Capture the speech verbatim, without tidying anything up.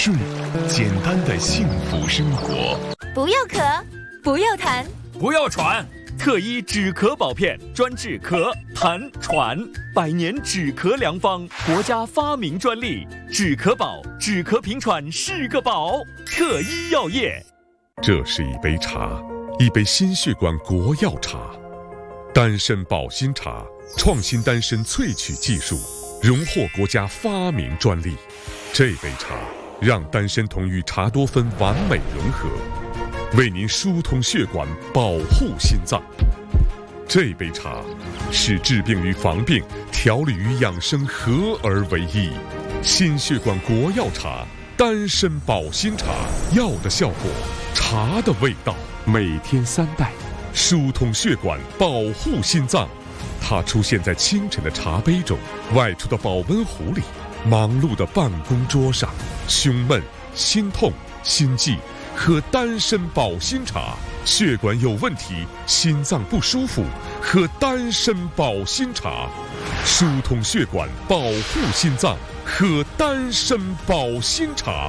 睡，简单的幸福生活。 不要咳，不要痰， 不要喘。特医止咳宝片，专治咳、痰、喘，百年止咳良方，国家发明专利。止咳宝，止咳平喘是个宝。特医药业。 这是一杯茶，一杯心血管国药茶，丹参保心茶，创新丹参萃取技术，荣获国家发明专利。这杯茶让丹参酮与茶多酚完美融合，为您疏通血管，保护心脏。这杯茶是治病与防病、调理与养生合而为一。心血管国药茶，丹参保心茶，药的效果，茶的味道，每天三袋，疏通血管，保护心脏。它出现在清晨的茶杯中，外出的保温壶里，忙碌的办公桌上。胸闷、心痛、心悸，喝丹参保心茶；血管有问题，心脏不舒服，喝丹参保心茶。疏通血管，保护心脏，喝丹参保心茶。